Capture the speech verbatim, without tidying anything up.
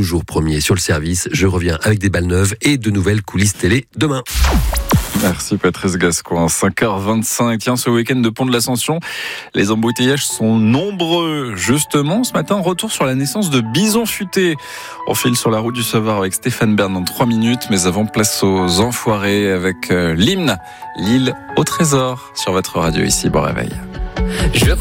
toujours premier sur le service. Je reviens avec des balles neuves et de nouvelles coulisses télé demain. Merci Patrice Gascoigne. cinq heures vingt-cinq. Tiens, ce week-end de Pont de l'Ascension, les embouteillages sont nombreux. Justement, ce matin, retour sur la naissance de Bison Futé. On file sur la route du Savoir avec Stéphane Bern dans trois minutes. Mais avant, place aux enfoirés avec euh, l'hymne L'île au trésor sur votre radio ici. Bon réveil. Je